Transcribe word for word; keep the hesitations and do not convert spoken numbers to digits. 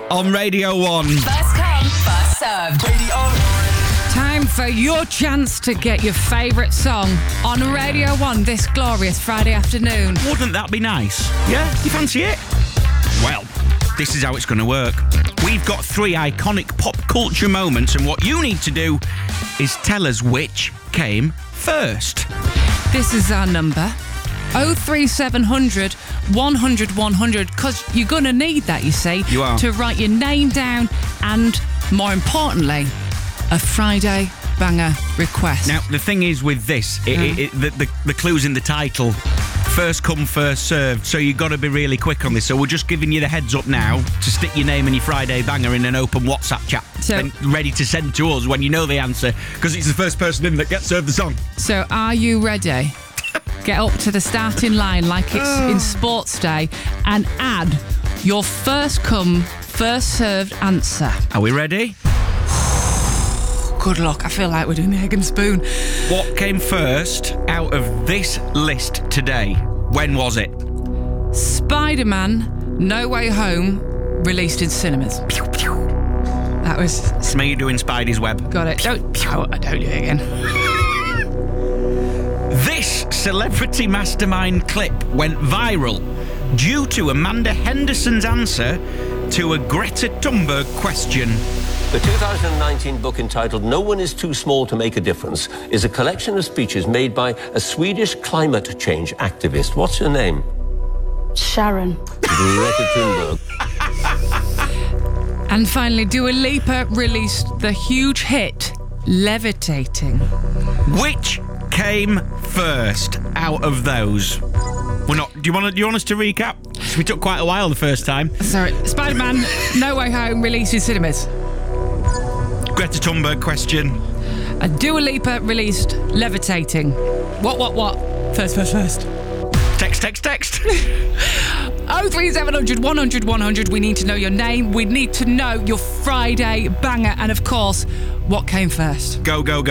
on Radio one. First come, first served. Radio. Time for your chance to get your favourite song on Radio one this glorious Friday afternoon. Wouldn't that be nice? Yeah? You fancy it? Well, this is how it's going to work. We've got three iconic pop culture moments, and what you need to do is tell us which came first. This is our number. oh three seven hundred, one hundred, one hundred, because you're going to need that, you see. You are. To write your name down and, more importantly, a Friday banger request. Now, the thing is with this, it, Mm. it, it, the, the, the clue's in the title. First come, first served, so you've got to be really quick on this. So we're just giving you the heads up now to stick your name and your Friday banger in an open WhatsApp chat So- and ready to send to us when you know the answer, because it's the first person in that gets served the song. So, are you ready? Get up to the starting line like it's in sports day and add your first come, first served answer. Are we ready? Good luck. I feel like we're doing the egg and spoon. What came first out of this list today? When was it? Spider-Man No Way Home released in cinemas. That was... It's me doing Spidey's web. Got it. Don't... I don't do it again. This Celebrity Mastermind clip went viral due to Amanda Henderson's answer to a Greta Thunberg question. The two thousand nineteen book entitled No One Is Too Small to Make a Difference is a collection of speeches made by a Swedish climate change activist. What's her name? Sharon. Greta Thunberg. And finally, Dua Lipa released the huge hit Levitating. Which came first out of those? We're not. Do you want? Do you want us to recap? We took quite a while the first time. Sorry, Spider-Man No Way Home released in cinemas. Greta Thunberg question. And Dua Lipa released Levitating. What, what, what? First, first, first. Text, text, text. oh three seven hundred, one hundred, one hundred. We need to know your name. We need to know your Friday banger. And, of course, what came first. Go, go, go.